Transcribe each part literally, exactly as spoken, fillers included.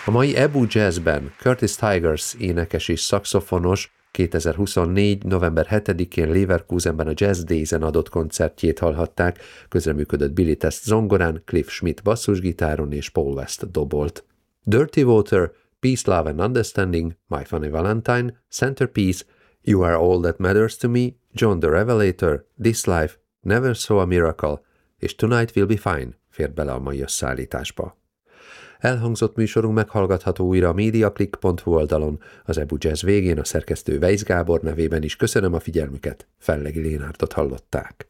A mai Ebu Jazzben Curtis Tigers énekes és szaxofonos kétezer-huszonnégy. november hetedikén Leverkusenben a Jazz Days-en adott koncertjét hallhatták, közreműködött Billy Test zongorán, Cliff Schmidt basszusgitáron és Paul West dobolt. Dirty Water, Peace, Love and Understanding, My Funny Valentine, Centerpiece, You Are All That Matters to Me, John the Revelator, This Life, Never Saw a Miracle és Tonight Will Be Fine fér bele a mai összeállításba. Elhangzott műsorunk meghallgatható újra a mediaclick pont hu oldalon. Az Ebu Jazz végén a szerkesztő Weisz Gábor nevében is köszönöm a figyelmüket. Fellegi Lénárdot hallották.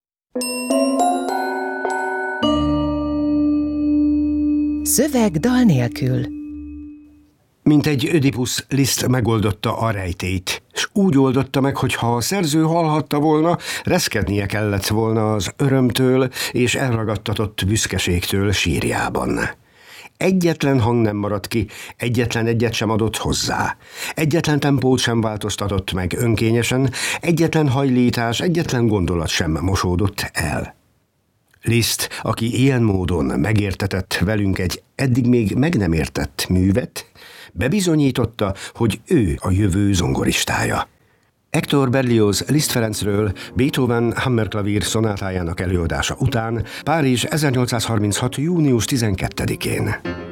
Szöveg dal nélkül. Mint egy Ödipusz, Liszt megoldotta a rejtélyt, s úgy oldotta meg, hogy ha a szerző hallhatta volna, reszkednie kellett volna az örömtől és elragadtatott büszkeségtől sírjában. Egyetlen hang nem maradt ki, egyetlen egyet sem adott hozzá. Egyetlen tempót sem változtatott meg önkényesen, egyetlen hajlítás, egyetlen gondolat sem mosódott el. Liszt, aki ilyen módon megértetett velünk egy eddig még meg nem értett művet, bebizonyította, hogy ő a jövő zongoristája. Hector Berlioz Liszt Ferencről Beethoven Hammerklavír szonátájának előadása után Párizs ezernyolcszázharminchat. június tizenkettedikén.